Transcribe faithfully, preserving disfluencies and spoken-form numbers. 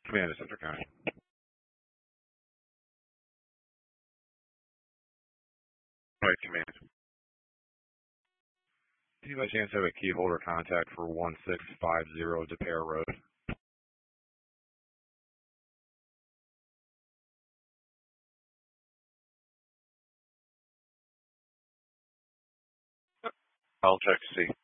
Command to Central County. Right, command. Do you by chance have a key holder contact for one six five zero DePere Road? I'll check to see.